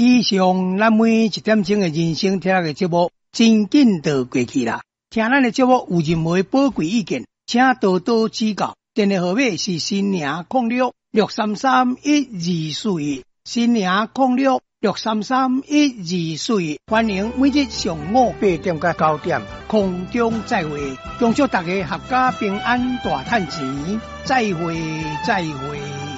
以上咱每一点钟的人生听的节目，真紧就过去啦。听咱的节目有任何宝贵意见，请多多指教。电话号码是0663311241，0663311241。欢迎每日上午8点到9点空中再会，恭祝大家阖家平安大赚钱，再会再会。